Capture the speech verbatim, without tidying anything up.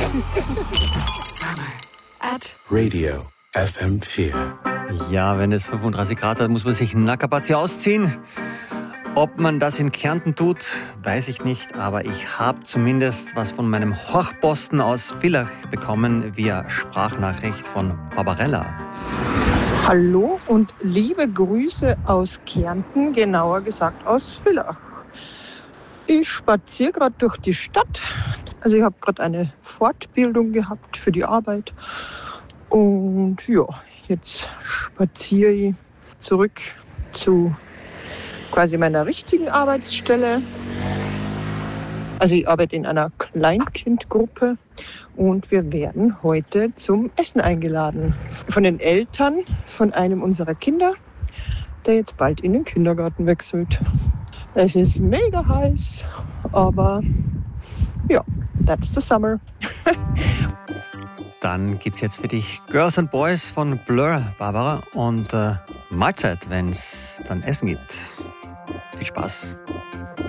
Summer at Radio F M vier. Ja, wenn es fünfunddreißig Grad hat, muss man sich Nackerpatzi ausziehen. Ob man das in Kärnten tut, weiß ich nicht, aber ich habe zumindest was von meinem Horchposten aus Villach bekommen via Sprachnachricht von Barbarella. Hallo und liebe Grüße aus Kärnten, genauer gesagt aus Villach. Ich spaziere gerade durch die Stadt. Also ich habe gerade eine Fortbildung gehabt für die Arbeit. Und ja, jetzt spaziere ich zurück zu quasi meiner richtigen Arbeitsstelle. Also ich arbeite in einer Kleinkindgruppe und wir werden heute zum Essen eingeladen. Von den Eltern von einem unserer Kinder, der jetzt bald in den Kindergarten wechselt. Es ist mega heiß, aber ja, that's the summer. Dann gibt's jetzt für dich Girls and Boys von Blur, Barbara, und äh, Mahlzeit, wenn es dann Essen gibt. Viel Spaß.